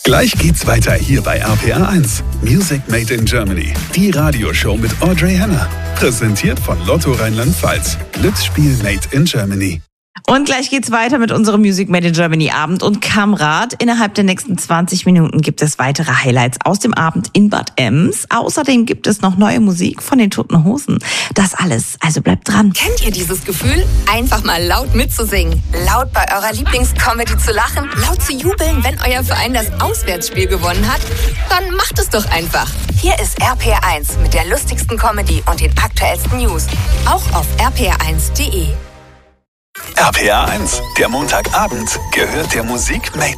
Gleich geht's weiter hier bei RPR 1. Music Made in Germany. Die Radioshow mit Audrey Henner. Präsentiert von Lotto Rheinland-Pfalz. Glücksspiel Made in Germany. Und gleich geht's weiter mit unserem Music Made in Germany Abend und Kamerad. Innerhalb der nächsten 20 Minuten gibt es weitere Highlights aus dem Abend in Bad Ems. Außerdem gibt es noch neue Musik von den Toten Hosen. Das alles, also bleibt dran. Kennt ihr dieses Gefühl? Einfach mal laut mitzusingen, laut bei eurer Lieblingscomedy zu lachen, laut zu jubeln, wenn euer Verein das Auswärtsspiel gewonnen hat? Dann macht es doch einfach. Hier ist RPR 1 mit der lustigsten Comedy und den aktuellsten News. Auch auf rpr1.de. RPR 1, der Montagabend, gehört der Musik Made